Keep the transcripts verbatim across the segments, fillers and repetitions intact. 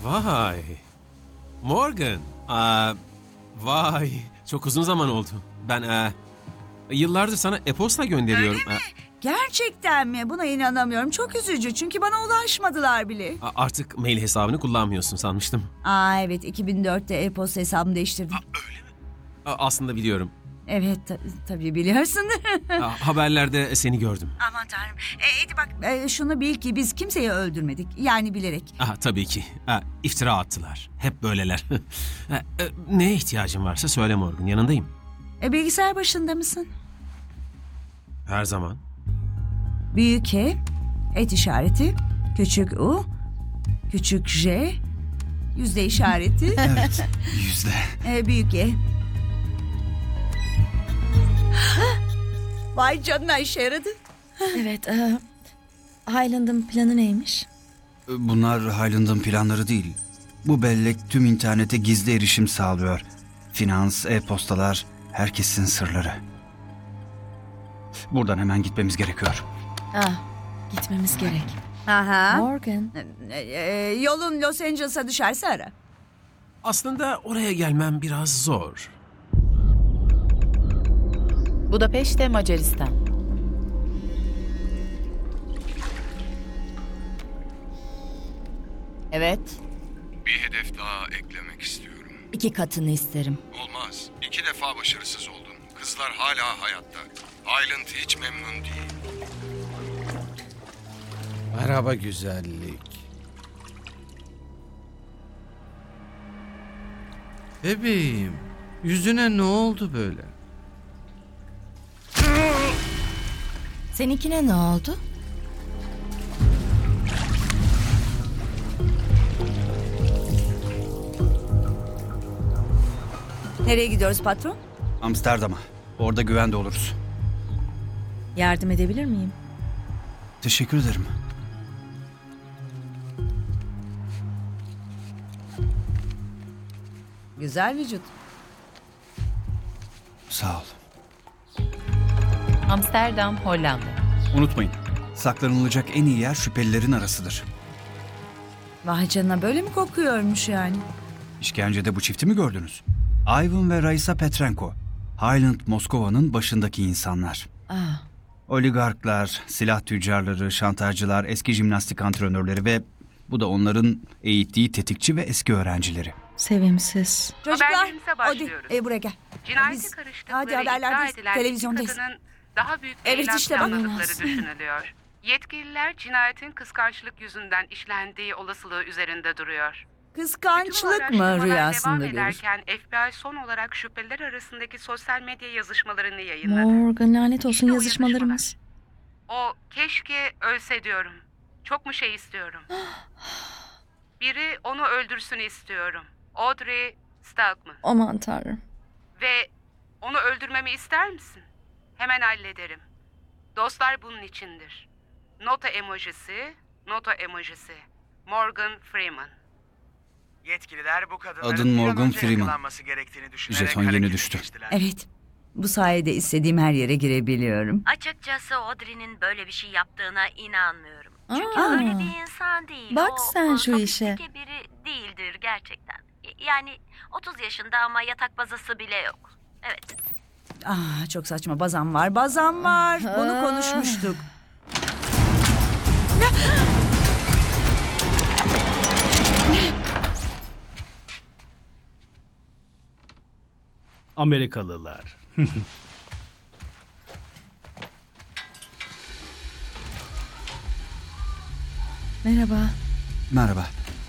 Vay. Morgan. Aa, vay. Çok uzun zaman oldu. Ben e, yıllardır sana e-posta gönderiyorum. Öyle mi? Gerçekten mi? Buna inanamıyorum. Çok üzücü çünkü bana ulaşmadılar bile. A- artık mail hesabını kullanmıyorsun sanmıştım. Aa evet, iki bin dörtte e-posta hesabımı değiştirdim. A- aslında biliyorum. Evet ta- tabii biliyorsun. A- haberlerde seni gördüm. Aman tanrım. E, Edi bak e, şunu bil ki biz kimseyi öldürmedik. Yani bilerek. Aha, tabii ki. Ha, iftira attılar. Hep böyleler. Ha, e, neye ihtiyacın varsa söyle Morgan. Yanındayım. E, bilgisayar başında mısın? Her zaman. Büyük E, et işareti, küçük U, küçük J, yüzde işareti, Evet, yüzde. e, büyük E. Vay canına, işe yaradı. Evet, e, Highland'ın planı neymiş? Bunlar Highland'ın planları değil. Bu bellek tüm internete gizli erişim sağlıyor. Finans, e-postalar, herkesin sırları. Buradan hemen gitmemiz gerekiyor. Ah, gitmemiz gerek. Aha. Morgan, E, e, yolun Los Angeles'a düşerse ara. Aslında oraya gelmem biraz zor. Budapeşte, Macaristan. Evet. Bir hedef daha eklemek istiyorum. iki katını isterim. Olmaz. İki defa başarısız oldun. Kızlar hala hayatta. Highland hiç memnun değil. Merhaba güzellik. Bebeğim, yüzüne ne oldu böyle? Seninkine ne oldu? Nereye gidiyoruz patron? Amsterdam'a. Orada güvende oluruz. Yardım edebilir miyim? Teşekkür ederim. Güzel vücut. Sağ ol. Amsterdam, Hollanda. Unutmayın, saklanılacak en iyi yer şüphelilerin arasıdır. Vay canına, böyle mi kokuyormuş yani? İşkencede bu çifti mi gördünüz? Ivan ve Raisa Petrenko. Highland Moskova'nın başındaki insanlar. Ah, Oligarklar, silah tüccarları, şantajcılar, eski jimnastik antrenörleri ve bu da onların eğittiği tetikçi ve eski öğrencileri. sevimsiz. Çocuklar, Haberlerimize hadi başlıyoruz. e, buraya gel. Cinayete Biz- karıştıkları hadi iddia haberlerdeyiz, edilen televizyondayız. iki kadının daha büyük bir Evet, eylem işte bak. planladıkları düşünülüyor. Yetkililer cinayetin kıskançlık yüzünden işlendiği olasılığı üzerinde duruyor. Bütün bu Kıskançlık mı araştırmalar rüyasında devam görür? ederken F B I son olarak şüpheliler arasındaki sosyal medya yazışmalarını yayınladı. Morgan, lanet olsun İşte o yazışmalarımız. O keşke ölse diyorum. Çok mu şey istiyorum? Biri onu öldürsün istiyorum. Audrey Stalkman. Aman tanrım. Ve onu öldürmemi ister misin? Hemen hallederim. Dostlar bunun içindir. Nota emojisi, nota emojisi. Morgan Freeman. Yetkililer bu kadınların Adın bir an Morgan önce Freeman. yakalanması gerektiğini düşünerek Jeton yeni harekete düştü. geçtiler. Evet. Bu sayede istediğim her yere girebiliyorum. Açıkçası Audrey'nin böyle bir şey yaptığına inanmıyorum. Çünkü Aa. öyle bir insan değil. Bak o, sen o şu sofistike işe. biri değildir gerçekten. Y- Yani otuz yaşında ama yatak bazası bile yok. Evet. Ah, çok saçma. Bazam var, bazam var. Bunu konuşmuştuk. Amerikalılar. Merhaba. Merhaba.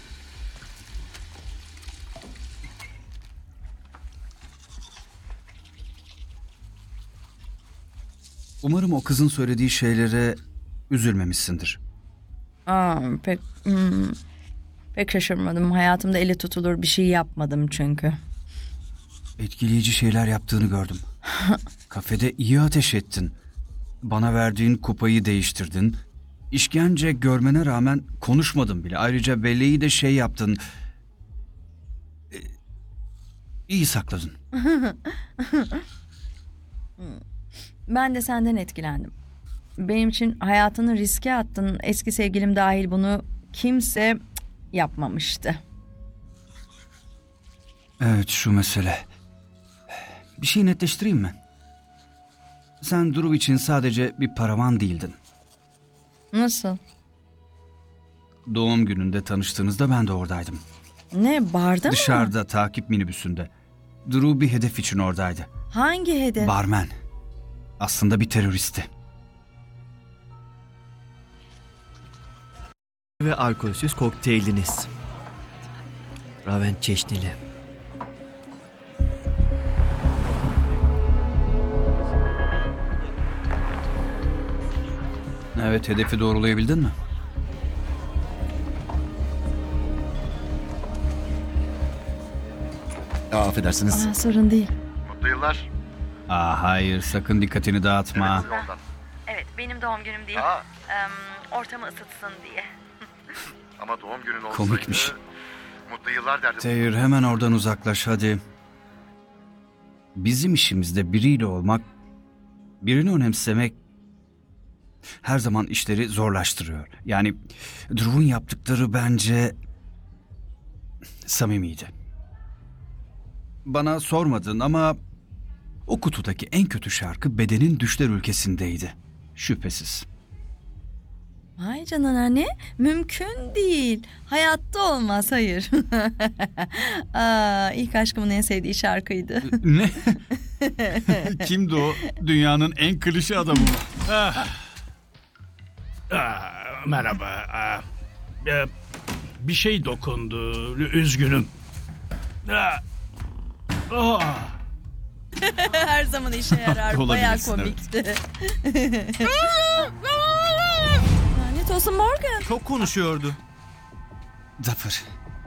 Umarım o kızın söylediği şeylere üzülmemişsindir. Aa, pek hmm, pek şaşırmadım. Hayatımda eli tutulur bir şey yapmadım çünkü. Etkileyici şeyler yaptığını gördüm. Kafede iyi ateş ettin. Bana verdiğin kupayı değiştirdin. İşkence görmene rağmen konuşmadın bile. Ayrıca belleği de şey yaptın. Ee, iyi sakladın. Ben de senden etkilendim. Benim için hayatını riske attın. Eski sevgilim dahil bunu kimse yapmamıştı. Evet, şu mesele. Bir şey netleştireyim mi? Sen Drew için sadece bir paravan değildin. Nasıl? Doğum gününde tanıştığınızda ben de oradaydım. Ne, barda mı? Dışarıda, takip minibüsünde. Drew bir hedef için oradaydı. Hangi hedef? Barmen. Aslında bir teröristi. Ve alkolsüz kokteyliniz. Raven çeşnili. Evet, hedefi doğrulayabildin mi? Aa, affedersiniz. Aa, sorun değil. Mutlu yıllar. Aa, hayır, sakın dikkatini dağıtma. Evet, benim doğum günüm değil. Aa, Em, ortamı ısıtsın diye. ama doğum günün olsaydı... Komikmiş. Mutlu yıllar derdim. Tahir, hemen oradan uzaklaş hadi. Bizim işimizde biriyle olmak, birini önemsemek her zaman işleri zorlaştırıyor. Yani Drew'un yaptıkları bence samimiydi. Bana sormadın ama o kutudaki en kötü şarkı Beden'in Düşler Ülkesi'ndeydi. Şüphesiz. Vay canına, ne? Mümkün değil. Hayatta olmaz, hayır. Aa, ilk aşkımın en sevdiği şarkıydı. Ne? Kimdi o? Dünyanın en klişe adamı. Ah. Ah, merhaba. Ah, e, bir şey dokundu. Üzgünüm. Ah. Ah. Her zaman işe yarar. Bayağı Olabilirsin, komikti. Lanet olsun Morgan. Çok konuşuyordu. Zafer.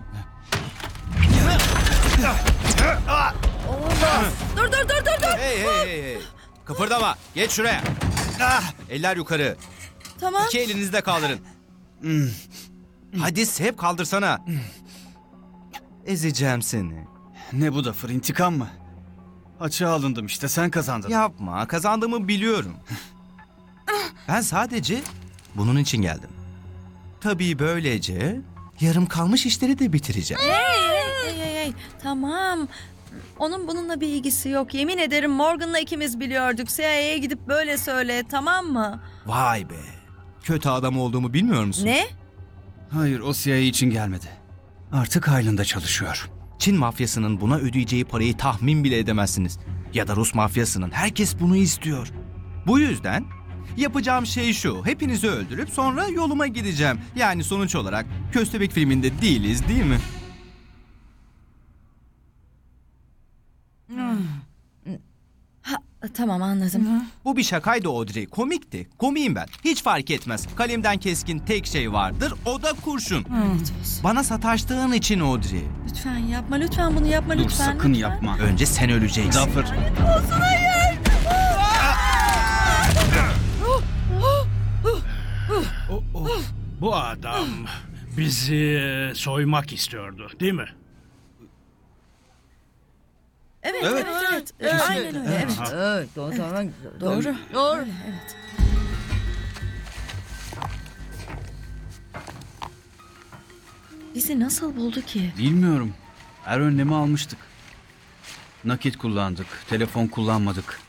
Olmaz. Dur dur dur dur dur. Hey hey hey hey. Kıpırdama. Geç şuraya. Ah, eller yukarı. Tamam. İki elinizi de kaldırın. Hadi hep kaldırsana. Ezeceğim seni. Ne bu Zafer, intikam mı? Açığa alındım işte, sen kazandın. Yapma, kazandığımı biliyorum. Ben sadece bunun için geldim. Tabii böylece yarım kalmış işleri de bitireceğim. Hey hey hey hey. Tamam. Onun bununla bir ilgisi yok. Yemin ederim Morgan'la ikimiz biliyorduk. C I A'ya gidip böyle söyle, tamam mı? Vay be. Kötü adam olduğumu bilmiyor musun? Ne? Hayır, o C I A için gelmedi. Artık Highland'da çalışıyor. Çin mafyasının buna ödeyeceği parayı tahmin bile edemezsiniz. Ya da Rus mafyasının. Herkes bunu istiyor. Bu yüzden yapacağım şey şu. Hepinizi öldürüp sonra yoluma gideceğim. Yani sonuç olarak Köstebek filminde değiliz, değil mi? Ha, tamam, anladım. Bu bir şakaydı Audrey. Komikti. Komiyim ben. Hiç fark etmez. Kalemden keskin tek şey vardır. O da kurşun. Lanet olsun. Bana sataştığın için Audrey. Lütfen yapma, lütfen bunu yapma, Dur, lütfen. sakın lütfen. yapma. Önce sen öleceksin. Zafer. Lanet olsun, hayır. Bu adam bizi soymak istiyordu, değil mi? Evet, evet, evet. evet. Aynen öyle, evet. Evet, o zaman güzel. Doğru. Doğru. Öyle, evet. Bizi nasıl buldu ki? Bilmiyorum. Her önlemi almıştık. Nakit kullandık, telefon kullanmadık.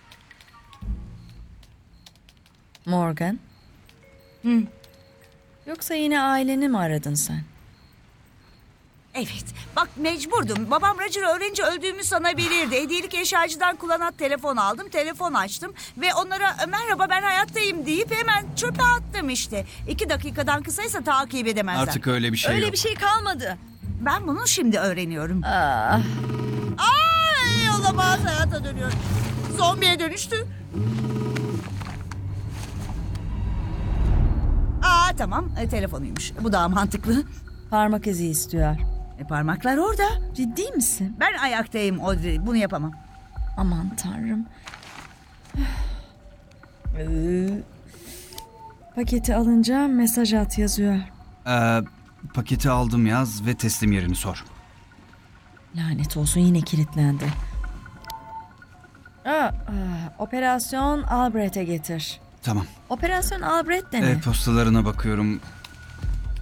Morgan? Hı. Yoksa yine aileni mi aradın sen? Evet. Bak, mecburdum. Babam Roger öğrenince öldüğümü sanabilirdi. Hediyelik eşyacıdan kullanat telefon aldım. Telefon açtım. Ve onlara merhaba ben hayattayım deyip hemen çöpe attım işte. İki dakikadan kısaysa takip edemezler. Artık öyle bir şey Öyle yok. bir şey kalmadı. Ben bunu şimdi öğreniyorum. Ah. Ay, olamaz, hayata dönüyor. Zombiye dönüştü. Aa tamam, e, telefonuymuş. Bu daha mantıklı. Parmak izi istiyor. E, parmaklar orada. Ciddi misin? Ben ayaktayım Audrey. Bunu yapamam. Aman tanrım. Ee, Paketi alınca mesaj at yazıyor. Ee, paketi aldım yaz ve teslim yerini sor. Lanet olsun, yine kilitlendi. Aa, aa, Operasyon Albrecht'e getir. Tamam. Operasyon Albrecht de ne? E-postalarına bakıyorum.